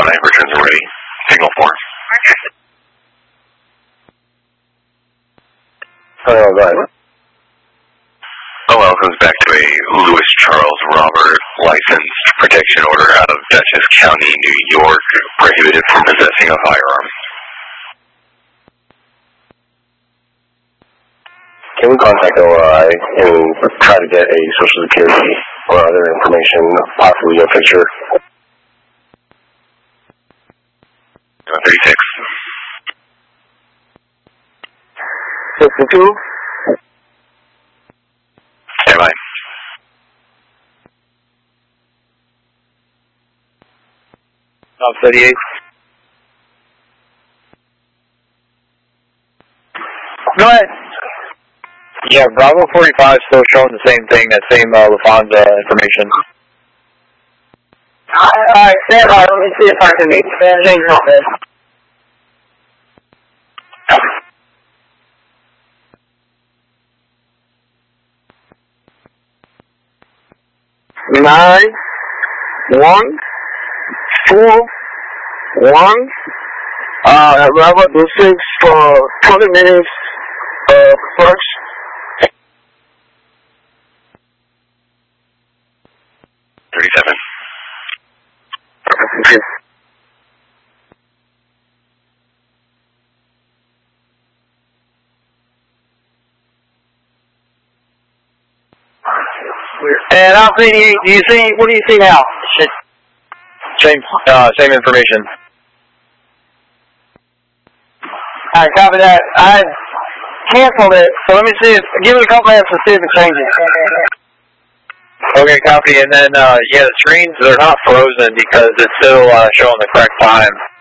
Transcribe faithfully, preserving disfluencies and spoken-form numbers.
nine, returns are ready. Signal four. Oh, go ahead. O L comes back to a Louis Charles Robert license protection order out of Dutchess County, New York, prohibited from possessing a firearm. Can we contact O L I and try to get a social security or other information, possibly a picture? thirty-six. sixty-two? Stand by. Top thirty-eight. Go ahead. Yeah, Bravo forty-five still showing the same thing, that same uh, Lufthansa information. Alright, stand by. Let me see if I can change real quick. Nine, one, four, one, uh, Bravo two six for twenty minutes, uh, first. thirty-seven. Okay. And Alpha eighty-eight, do you see, what do you see now? Same, uh, same information. Alright, copy that. I canceled it, so let me see if, give it a couple minutes to see if it changes. Okay, copy. And then, uh, yeah, the screens, they're not frozen because it's still uh, showing the correct time.